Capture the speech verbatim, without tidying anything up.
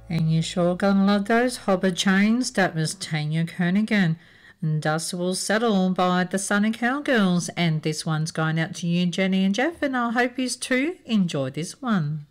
And you're sure gonna love those Hobber Chains. That was Tanya Kernigan. And Dust Will Settle by the Sunny Cowgirls. And this one's going out to you, Jenny and Jeff, and I hope you too enjoy this one.